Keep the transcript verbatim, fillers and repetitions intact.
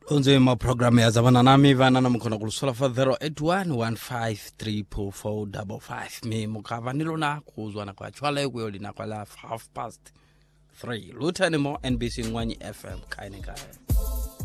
Unze ma program ya zamana nami vana na mkona kulusula for zero eight one one five three four four five five. Mi mukava nilo na kuzwa na kwa chwale kuyoli na kwa la half past three. Luta ni mo N B C Ngwanyi F M kaini kaya.